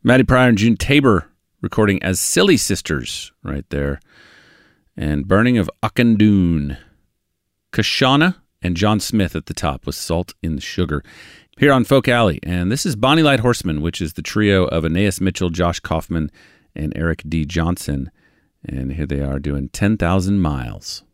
Maddie Pryor and June Tabor recording as Silly Sisters right there. And Burning of Auchindoun. Kashana and John Smith at the top with Salt in the Sugar. Here on Folk Alley. And this is Bonnie Light Horseman, which is the trio of Aeneas Mitchell, Josh Kaufman, and Eric D. Johnson. And here they are doing 10,000 Miles.